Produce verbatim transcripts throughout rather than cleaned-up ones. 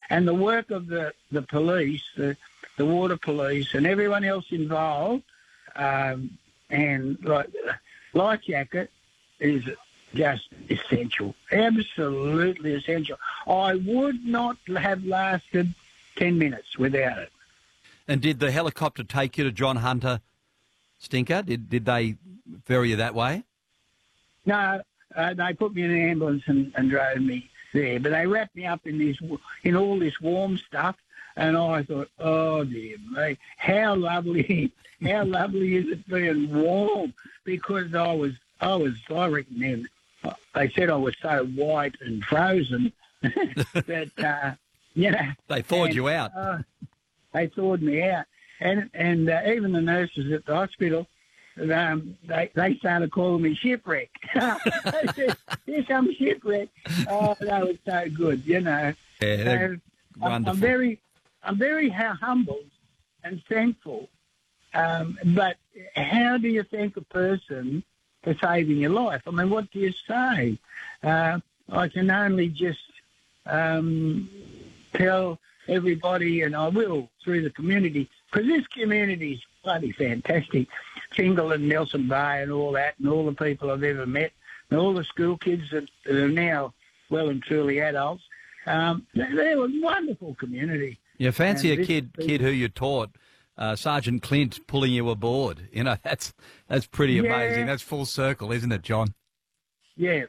and the work of the, the police, the, the water police and everyone else involved, um, and like life jacket is just essential, absolutely essential. I would not have lasted ten minutes without it. And did the helicopter take you to John Hunter, Stinker? Did did they ferry you that way? No, uh, they put me in an ambulance and, and drove me there. But they wrapped me up in this, in all this warm stuff, and I thought, oh dear me, how lovely, how lovely is it being warm? Because I was, I was, I reckon then, they said I was so white and frozen that, uh, you know. They thawed and, you out. Uh, they thawed me out. And and uh, even the nurses at the hospital, um, they, they started calling me shipwreck. They said, here's some shipwreck. Oh, that was so good, you know. Yeah, they're so I'm, wonderful. I'm very, I'm very humbled and thankful. Um, but how do you thank a person for saving your life? I mean, what do you say? Uh, I can only just um, tell everybody, and I will through the community, because this community is bloody fantastic. Fingal and Nelson Bay and all that, and all the people I've ever met, and all the school kids that, that are now well and truly adults. Um, they're a wonderful community. You fancy and a kid this, kid who you taught, uh, Sergeant Clint, pulling you aboard. You know, that's that's pretty yeah. amazing. That's full circle, isn't it, John? Yeah.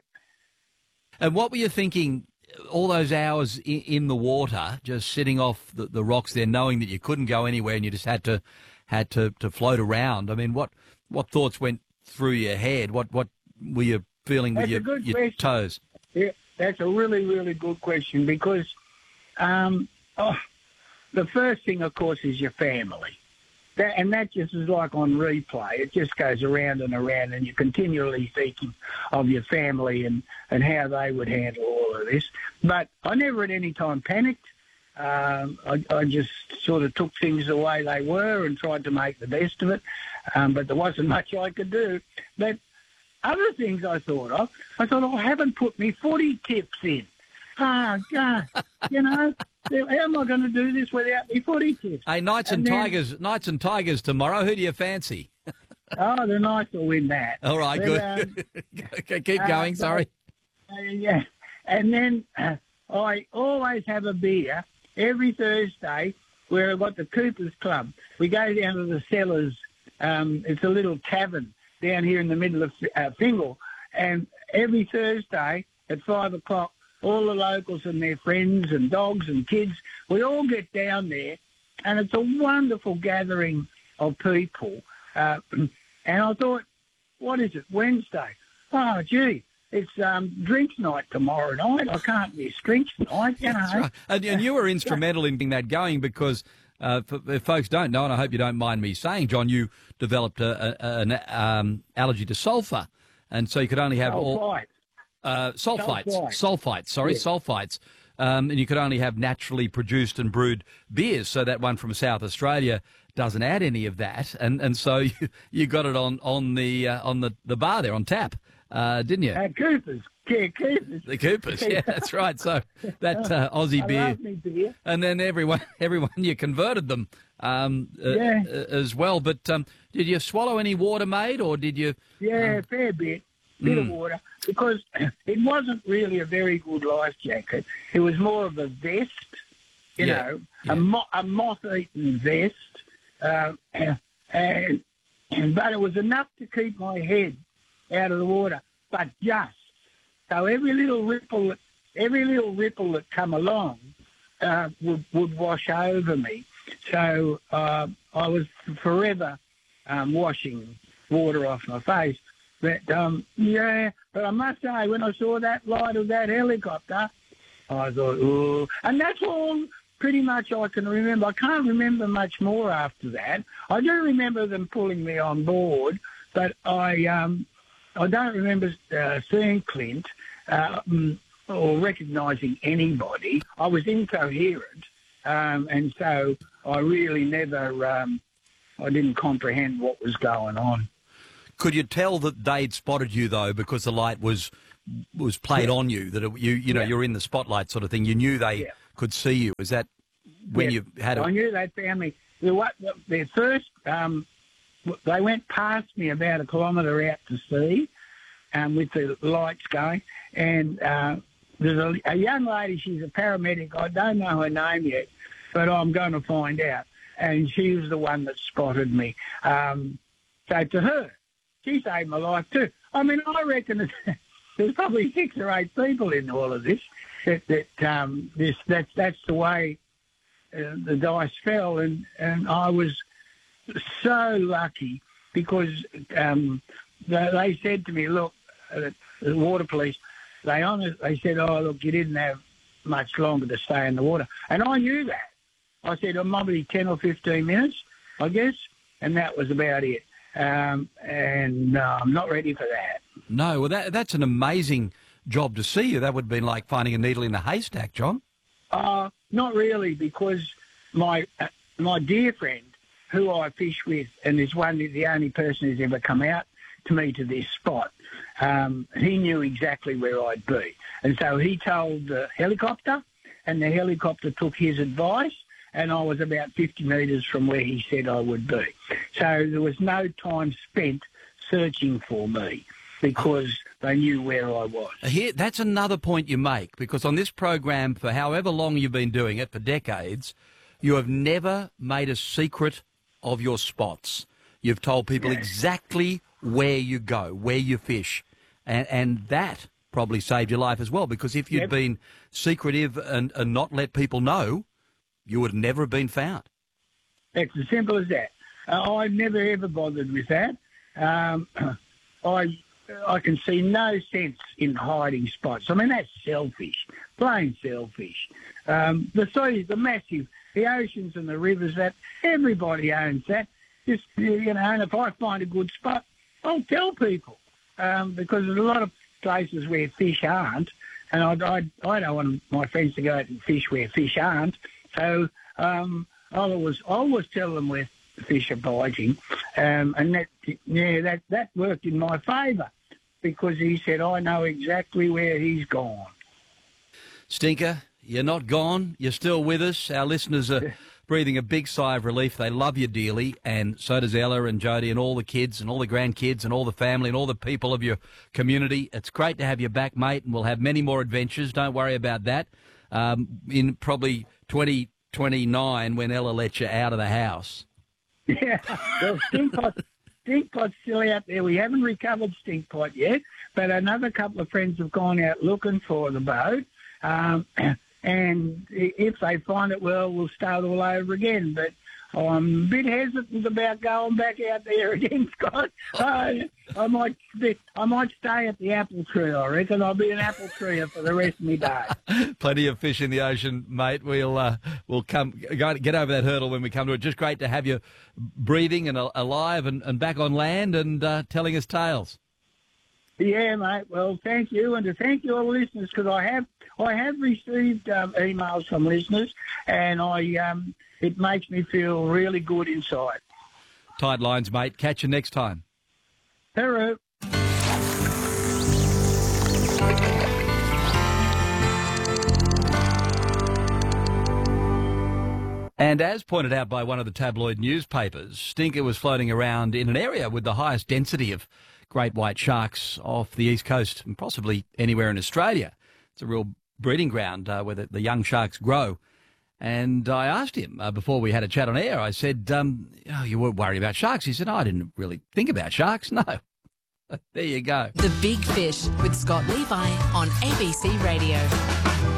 And what were you thinking all those hours in, in the water, just sitting off the, the rocks there, knowing that you couldn't go anywhere and you just had to had to, to float around? I mean, what what thoughts went through your head? What what were you feeling with That's your, a good your toes? Yeah, that's a really, really good question because um, oh, the first thing, of course, is your family. That, and that just is like on replay. It just goes around and around, and you're continually thinking of your family and, and how they would handle all of this. But I never at any time panicked. Um, I, I just sort of took things the way they were and tried to make the best of it. Um, but there wasn't much I could do. But other things I thought of, I thought, oh, I haven't put me footy tips in. Ah, God, you know, how am I going to do this without me footy tips? Hey, Knights and, and then, Tigers, Knights and Tigers tomorrow. Who do you fancy? Oh, the Knights will win that. All right, but, good. Um, okay, keep going. uh, Sorry. Uh, yeah, and then uh, I always have a beer every Thursday where I've got the Coopers Club. We go down to the Cellars. Um, it's a little tavern down here in the middle of uh, Fingal, and every Thursday at five o'clock, all the locals and their friends and dogs and kids, we all get down there, and it's a wonderful gathering of people. Uh, and I thought, what is it, Wednesday? Oh, gee, it's um, drinks night tomorrow night. I can't miss drinks night, you know. That's right. And, and you were instrumental in getting that going because, uh, for, if folks don't know, and I hope you don't mind me saying, John, you developed a, a, an um, allergy to sulphur, and so you could only have all... Right. Uh, sulfites, Sulfite. sulfites, sorry, Yeah. sulfites. Um, and you could only have naturally produced and brewed beers. So that one from South Australia doesn't add any of that. And and so you, you got it on, on the uh, on the, the bar there on tap, uh, didn't you? Uh, Coopers. Yeah, Coopers. The Coopers, yeah, that's right. So that uh, Aussie I beer. love me beer. And then everyone, everyone you converted them um, uh, Yeah. uh, as well. But um, did you swallow any water, mate, or did you? Yeah, um, fair bit. Bit mm. of water. Because it wasn't really a very good life jacket. It was more of a vest, you Yeah, know, yeah. a, mo- a moth-eaten vest. Uh, and, and But it was enough to keep my head out of the water, but just. So every little ripple, that, every little ripple that come along uh, would, would wash over me. So uh, I was forever um, washing water off my face. But, um, yeah, but I must say, when I saw that light of that helicopter, I thought, oh, and that's all pretty much I can remember. I can't remember much more after that. I do remember them pulling me on board, but I um, I don't remember uh, seeing Clint uh, or recognising anybody. I was incoherent, um, and so I really never, um, I didn't comprehend what was going on. Could you tell that they'd spotted you though, because the light was was played Yeah. on you? That it, you you know Yeah. you're in the spotlight, sort of thing. You knew they Yeah. could see you? Is that when Yeah, you had a... I knew they found me. The, what, their first, um, they went past me about a kilometre out to sea um, with the lights going, and uh, there's a, a young lady, she's a paramedic. I don't know her name yet, but I'm going to find out. And she was the one that spotted me. Um, so to her, she saved my life too. I mean, I reckon that there's probably six or eight people in all of this. That, that um, this that's that's the way uh, the dice fell, and, and I was so lucky because um, they, they said to me, look, uh, the water police, they honest, they said, oh look, you didn't have much longer to stay in the water, and I knew that. I said, oh, maybe ten or fifteen minutes, I guess, and that was about it. Um, and uh, I'm not ready for that. No, well, that that's an amazing job to see you. That would have been like finding a needle in a haystack, John. Uh, not really, because my uh, my dear friend, who I fish with, and is one the only person who's ever come out to me to this spot, um, he knew exactly where I'd be. And so he told the helicopter, and the helicopter took his advice, and I was about fifty metres from where he said I would be. So there was no time spent searching for me because they knew where I was. Here, that's another point you make, because on this program, for however long you've been doing it, for decades, you have never made a secret of your spots. You've told people exactly where you go, where you fish, and, and that probably saved your life as well, because if you'd Yep. been secretive and, and not let people know, you would never have been found. It's as simple as that. Uh, I never ever bothered with that. Um, I I can see no sense in hiding spots. I mean, that's selfish, plain selfish. Um, the seas, the massive, the oceans and the rivers, that everybody owns that. Just, you know, and if I find a good spot, I'll tell people um, because there's a lot of places where fish aren't, and I, I, I don't want my friends to go out and fish where fish aren't. So um, I'll always, I always tell them where the fish are biting, um, and that, yeah, that, that worked in my favour because he said, I know exactly where he's gone. Stinker, you're not gone. You're still with us. Our listeners are breathing a big sigh of relief. They love you dearly, and so does Ella and Jody and all the kids and all the grandkids and all the family and all the people of your community. It's great to have you back, mate, and we'll have many more adventures. Don't worry about that. Um, in probably twenty twenty-nine, when Ella lets you out of the house. Yeah, well, Stinkpot, Stinkpot's still out there. We haven't recovered Stinkpot yet, but another couple of friends have gone out looking for the boat. Um, and if they find it, well, we'll start all over again. But I'm a bit hesitant about going back out there again, Scott. I, I might be, I might stay at the apple tree, I reckon. I'll be an apple tree for the rest of my day. Plenty of fish in the ocean, mate. We'll uh, we'll come go, get over that hurdle when we come to it. Just great to have you breathing and alive and, and back on land and uh, telling us tales. Yeah, mate. Well, thank you, and to thank you all listeners, because I have I have received um, emails from listeners, and I um, it makes me feel really good inside. Tight lines, mate. Catch you next time. Hello. And as pointed out by one of the tabloid newspapers, Stinker was floating around in an area with the highest density of great white sharks off the east coast and possibly anywhere in Australia. It's a real breeding ground uh, where the, the young sharks grow. And I asked him uh, before we had a chat on air, I said, um, oh, you weren't worried about sharks? He said, oh, I didn't really think about sharks. No. There you go. The Big Fish with Scott Levi on A B C Radio.